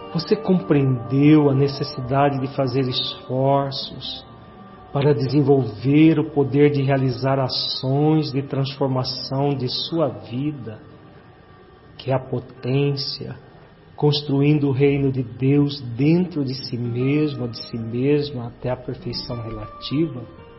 Você compreendeu a necessidade de fazer esforços para desenvolver o poder de realizar ações de transformação de sua vida, que é a potência, construindo o reino de Deus dentro de si mesmo, de si mesma, até a perfeição relativa?